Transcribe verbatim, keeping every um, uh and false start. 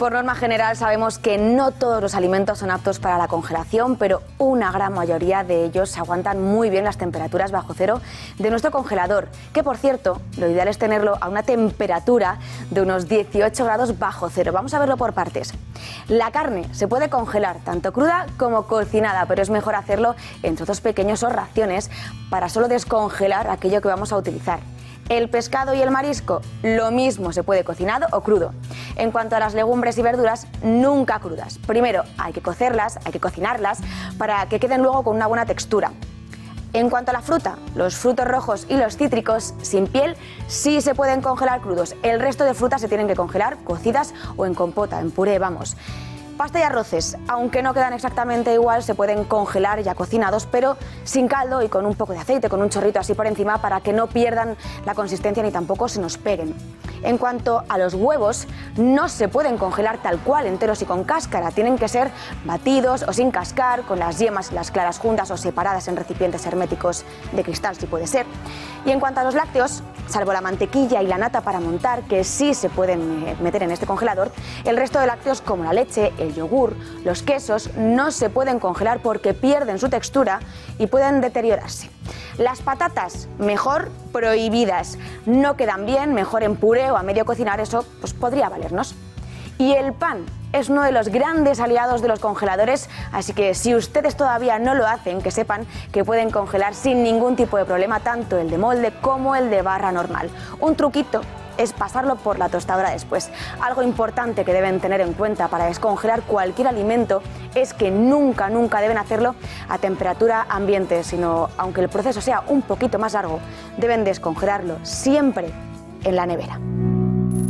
Por norma general sabemos que no todos los alimentos son aptos para la congelación, pero una gran mayoría de ellos aguantan muy bien las temperaturas bajo cero de nuestro congelador, que por cierto, lo ideal es tenerlo a una temperatura de unos dieciocho grados bajo cero. Vamos a verlo por partes. La carne se puede congelar tanto cruda como cocinada, pero es mejor hacerlo en trozos pequeños o raciones para solo descongelar aquello que vamos a utilizar. El pescado y el marisco, lo mismo, se puede cocinado o crudo. En cuanto a las legumbres y verduras, nunca crudas. Primero hay que cocerlas, hay que cocinarlas para que queden luego con una buena textura. En cuanto a la fruta, los frutos rojos y los cítricos sin piel sí se pueden congelar crudos. El resto de frutas se tienen que congelar cocidas o en compota, en puré, vamos. Pasta y arroces, aunque no quedan exactamente igual, se pueden congelar ya cocinados, pero sin caldo y con un poco de aceite, con un chorrito así por encima para que no pierdan la consistencia ni tampoco se nos peguen. En cuanto a los huevos, no se pueden congelar tal cual, enteros y con cáscara. Tienen que ser batidos o sin cascar, con las yemas y las claras juntas o separadas en recipientes herméticos de cristal, si puede ser. Y en cuanto a los lácteos, salvo la mantequilla y la nata para montar, que sí se pueden meter en este congelador, el resto de lácteos como la leche, el yogur, los quesos, no se pueden congelar porque pierden su textura y pueden deteriorarse. Las patatas, mejor prohibidas. No quedan bien, mejor en puré o a medio cocinar, eso pues podría valernos. Y el pan es uno de los grandes aliados de los congeladores, así que si ustedes todavía no lo hacen, que sepan que pueden congelar sin ningún tipo de problema tanto el de molde como el de barra normal. Un truquito es pasarlo por la tostadora después. Algo importante que deben tener en cuenta para descongelar cualquier alimento es que nunca, nunca deben hacerlo a temperatura ambiente, sino, aunque el proceso sea un poquito más largo, deben descongelarlo siempre en la nevera.